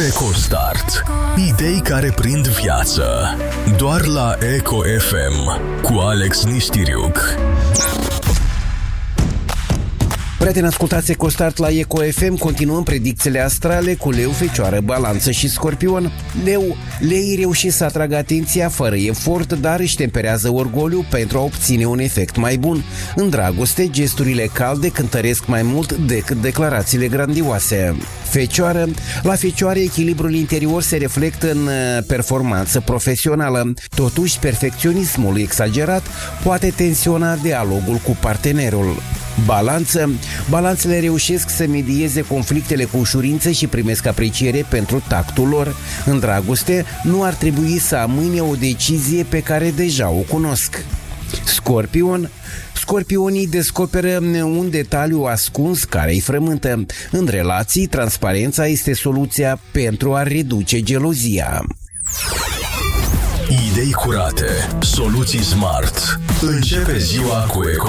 EcoStart. Idei care prind viață. Doar la Eco FM cu Alex Nistiriuc. Prieteni, ascultați EcoStart la Eco FM. Continuăm predicțiile astrale cu Leu, Fecioară, Balanță și Scorpion. Leu, leii reușesc să atragă atenția fără efort, dar își temperează orgoliu pentru a obține un efect mai bun. În dragoste, gesturile calde cântăresc mai mult decât declarațiile grandioase. Fecioară, la Fecioară echilibrul interior se reflectă în performanță profesională. Totuși, perfecționismul exagerat poate tensiona dialogul cu partenerul. Balanță, balanțele reușesc să medieze conflictele cu ușurință și primesc apreciere pentru tactul lor. În dragoste, nu ar trebui să amâne o decizie pe care deja o cunosc. Scorpion, scorpionii descoperă un detaliu ascuns care îi frământă. În relații, transparența este soluția pentru a reduce gelozia. Idei curate, soluții smart. Începe ziua cu Eco